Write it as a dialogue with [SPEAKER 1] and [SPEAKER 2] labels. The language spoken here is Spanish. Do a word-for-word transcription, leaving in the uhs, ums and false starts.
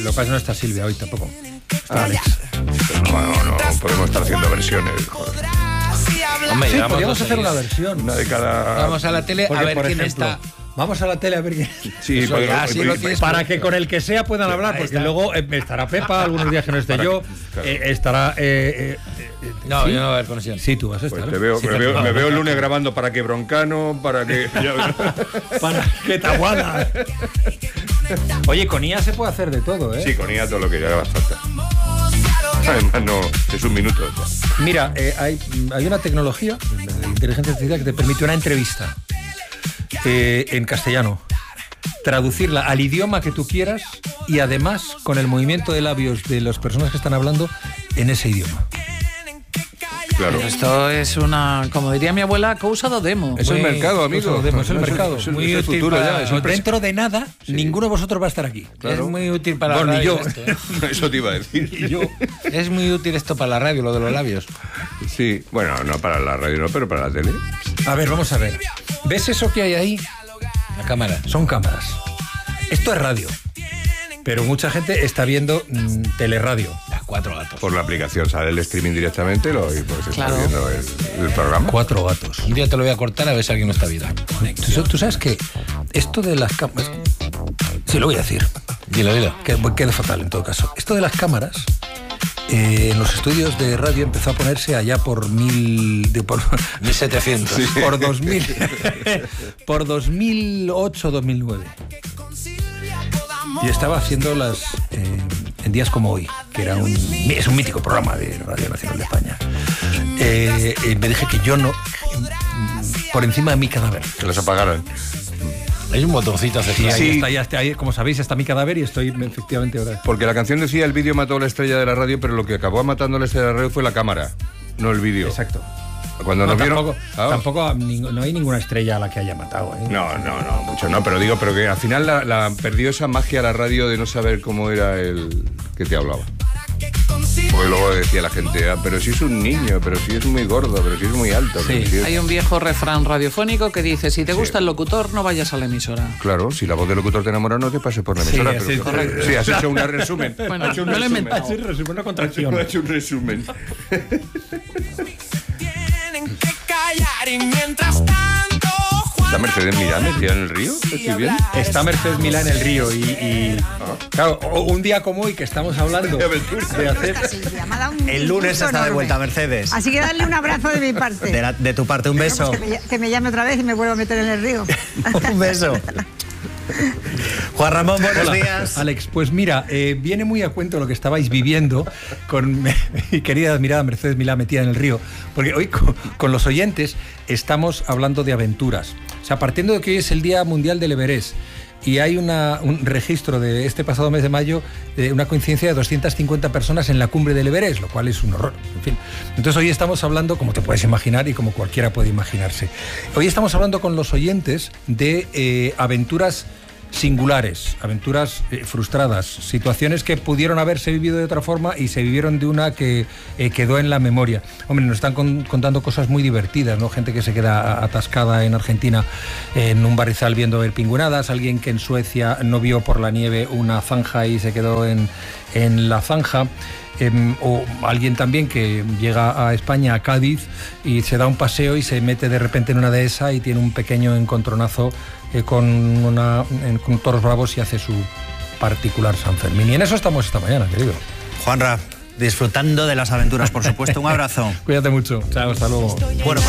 [SPEAKER 1] Lo que pasa es que no está Silvia hoy tampoco. Está Alex.
[SPEAKER 2] No, no, no, podemos estar haciendo versiones. Joder.
[SPEAKER 1] Hombre, sí, podríamos hacer una versión.
[SPEAKER 2] Una de cada...
[SPEAKER 3] Vamos a la tele
[SPEAKER 1] Porque,
[SPEAKER 3] a ver quién
[SPEAKER 1] ejemplo,
[SPEAKER 3] está.
[SPEAKER 1] Vamos a la tele a ver quién.
[SPEAKER 2] Sí,
[SPEAKER 3] Eso
[SPEAKER 2] podemos,
[SPEAKER 3] ya, sí lo tienes
[SPEAKER 1] para que con el que sea puedan
[SPEAKER 3] Sí,
[SPEAKER 1] hablar,
[SPEAKER 3] ahí
[SPEAKER 1] porque
[SPEAKER 3] está.
[SPEAKER 1] luego eh, estará Pepa, algunos días que no esté
[SPEAKER 2] Para
[SPEAKER 1] yo,
[SPEAKER 2] que- claro.
[SPEAKER 1] eh, estará. Eh, eh, eh,
[SPEAKER 3] No,
[SPEAKER 1] ¿sí?
[SPEAKER 3] yo no voy a ver conexión.
[SPEAKER 1] Sí, tú vas a estar.
[SPEAKER 2] Pues te veo,
[SPEAKER 1] Sí,
[SPEAKER 2] me, veo,
[SPEAKER 1] no,
[SPEAKER 2] me
[SPEAKER 1] no,
[SPEAKER 2] veo el
[SPEAKER 1] no,
[SPEAKER 2] lunes grabando para que Broncano, para que...
[SPEAKER 1] Para que te aguada. Oye, con I A se puede hacer de todo, ¿eh?
[SPEAKER 2] Sí, con I A todo lo que ya haga falta. Además, no, es un minuto. O sea.
[SPEAKER 1] Mira, eh, hay, hay una tecnología de inteligencia artificial que te permite una entrevista eh, en castellano, traducirla al idioma que tú quieras y además con el movimiento de labios de las personas que están hablando en ese idioma.
[SPEAKER 2] Claro.
[SPEAKER 4] Pero esto es una, como diría mi abuela, cousa do demo.
[SPEAKER 2] Es el mercado, amigo.
[SPEAKER 1] Eso, es el
[SPEAKER 2] No,
[SPEAKER 1] mercado.
[SPEAKER 2] es el-
[SPEAKER 1] Muy
[SPEAKER 2] es el
[SPEAKER 1] útil
[SPEAKER 2] futuro
[SPEAKER 1] para-
[SPEAKER 2] ya, es el pres-
[SPEAKER 1] dentro de nada, ninguno de vosotros va a estar aquí.
[SPEAKER 2] Claro.
[SPEAKER 3] Es muy útil para
[SPEAKER 1] Bueno,
[SPEAKER 3] la
[SPEAKER 1] ni
[SPEAKER 3] radio
[SPEAKER 1] yo.
[SPEAKER 3] esto, ¿eh?
[SPEAKER 2] Eso te iba a decir.
[SPEAKER 1] Y yo.
[SPEAKER 3] Es muy útil esto para la radio, lo de los labios.
[SPEAKER 2] Sí, bueno, no para la radio, no, pero para la tele.
[SPEAKER 1] A ver, vamos a ver. ¿Ves eso que hay ahí?
[SPEAKER 3] La cámara.
[SPEAKER 1] Son cámaras. Esto es radio. Pero mucha gente está viendo mm, teleradio.
[SPEAKER 3] Las cuatro gatos.
[SPEAKER 2] Por la aplicación sale el streaming directamente lo, y pues
[SPEAKER 4] Claro.
[SPEAKER 2] está viendo el, el programa.
[SPEAKER 1] Cuatro gatos.
[SPEAKER 3] Un día te lo voy a cortar a ver si alguien no está viendo.
[SPEAKER 1] ¿Tú, tú sabes que esto de las cámaras... Sí, lo voy a decir.
[SPEAKER 3] Dilo, dilo.
[SPEAKER 1] Que quede fatal en todo caso. Esto de las cámaras, eh, en los estudios de radio empezó a ponerse allá por mil... De, por,
[SPEAKER 3] mil setecientos.
[SPEAKER 1] por dos mil... por dos mil ocho, dos mil nueve. Y estaba haciendo las... Eh, en días como hoy, que era un... Es un mítico programa de Radio Nacional de España. Eh, eh, me dije que yo no... Por encima de mi cadáver.
[SPEAKER 2] Que los apagaran.
[SPEAKER 3] Hay un botoncito hacia
[SPEAKER 1] Y ahí
[SPEAKER 2] Sí.
[SPEAKER 1] está, ya está, ahí, como sabéis, está mi cadáver y estoy efectivamente ahora...
[SPEAKER 2] Porque la canción decía el vídeo mató a la estrella de la radio, pero lo que acabó matando a la estrella de la radio fue la cámara, no el vídeo.
[SPEAKER 1] Exacto.
[SPEAKER 2] Cuando
[SPEAKER 1] No,
[SPEAKER 2] nos vieron...
[SPEAKER 1] tampoco,
[SPEAKER 2] Ah,
[SPEAKER 1] tampoco ning- no hay ninguna estrella a la que haya matado, ¿eh?
[SPEAKER 2] No, no, no, mucho no, pero digo, pero que al final la, la perdió esa magia la radio de no saber cómo era el que te hablaba. Porque luego decía la gente, ah, pero si es un niño, pero si es muy gordo, pero si es muy alto.
[SPEAKER 1] Sí.
[SPEAKER 2] pero si es...
[SPEAKER 4] Hay un viejo refrán radiofónico que dice, si te gusta el locutor, no vayas a la emisora.
[SPEAKER 2] Claro, si la voz del locutor te enamora, no te pases por la
[SPEAKER 1] Sí,
[SPEAKER 2] emisora.
[SPEAKER 1] sí,
[SPEAKER 2] pero,
[SPEAKER 1] correcto.
[SPEAKER 2] Sí, has hecho un resumen.
[SPEAKER 4] Bueno,
[SPEAKER 2] Has hecho un
[SPEAKER 4] no lo he
[SPEAKER 2] resumen.
[SPEAKER 4] inventado.
[SPEAKER 1] Sí, resumen, una contracción.
[SPEAKER 2] Has hecho un resumen. ¿Está Mercedes Milán metida en el río? ¿Estoy bien?
[SPEAKER 1] Está Mercedes Milá en el río y, y- claro, o- un día como hoy que estamos hablando
[SPEAKER 2] De aventura.
[SPEAKER 1] de hacer...
[SPEAKER 5] Silvia, me ha dado un
[SPEAKER 6] El lunes
[SPEAKER 5] gusto
[SPEAKER 6] está de
[SPEAKER 5] enorme.
[SPEAKER 6] vuelta, Mercedes.
[SPEAKER 5] Así que darle un abrazo de mi parte.
[SPEAKER 6] De, la- de tu parte, un beso.
[SPEAKER 5] Que me, que me llame otra vez y me vuelva a meter en el río.
[SPEAKER 6] Un beso. Juan Ramón, buenos
[SPEAKER 1] Hola,
[SPEAKER 6] días.
[SPEAKER 1] Alex, pues mira, eh, viene muy a cuento lo que estabais viviendo con mi querida admirada Mercedes Milá metida en el río, porque hoy con, con los oyentes estamos hablando de aventuras. O sea, partiendo de que hoy es el Día Mundial del Everest y hay una, un registro de este pasado mes de mayo, de una coincidencia de doscientas cincuenta personas en la cumbre del Everest, lo cual es un horror. En fin. Entonces hoy estamos hablando, como te puedes imaginar y como cualquiera puede imaginarse, hoy estamos hablando con los oyentes de eh, aventuras singulares, aventuras eh, frustradas, situaciones que pudieron haberse vivido de otra forma y se vivieron de una que eh, quedó en la memoria. Hombre, nos están con, contando cosas muy divertidas, ¿no? Gente que se queda atascada en Argentina en un barrizal viendo ver pingüinadas, alguien que en Suecia no vio por la nieve una zanja y se quedó en, en la zanja. Eh, o alguien también que llega a España, a Cádiz, y se da un paseo y se mete de repente en una dehesa y tiene un pequeño encontronazo eh, con, una, en, con toros bravos y hace su particular San Fermín. Y en eso estamos esta mañana, querido.
[SPEAKER 6] Juanra, disfrutando de las aventuras, por supuesto. Un abrazo.
[SPEAKER 1] Cuídate mucho. Chao, hasta luego.
[SPEAKER 6] Bueno,